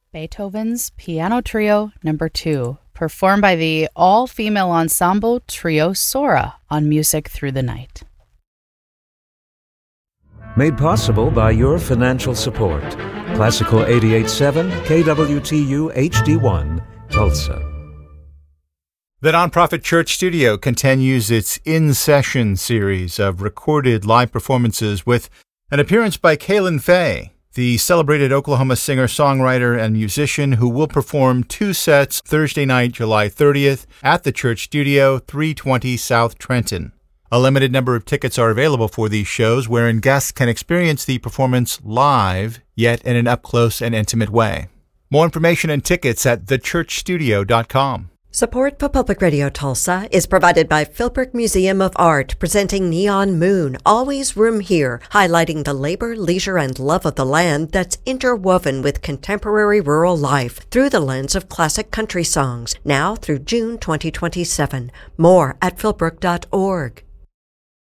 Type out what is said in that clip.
Beethoven's Piano Trio No. 2, performed by the all-female ensemble Trio Sora on Music Through the Night. Made possible by your financial support. Classical 88.7 KWTU HD1, Tulsa. The Nonprofit Church Studio continues its In-Session series of recorded live performances with an appearance by Kaylin Fay, the celebrated Oklahoma singer-songwriter and musician who will perform 2 sets Thursday night, July 30th at the Church Studio, 320 South Trenton. A limited number of tickets are available for these shows wherein guests can experience the performance live, yet in an up-close and intimate way. More information and tickets at thechurchstudio.com. Support for Public Radio Tulsa is provided by Philbrook Museum of Art, presenting Neon Moon, Always Room Here, highlighting the labor, leisure, and love of the land that's interwoven with contemporary rural life through the lens of classic country songs, now through June 2027. More at philbrook.org.